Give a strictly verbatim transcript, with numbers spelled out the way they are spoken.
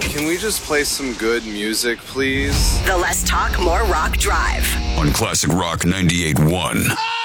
Can we just play some good music, please? The Less Talk, More Rock Drive. On Classic Rock ninety-eight point one.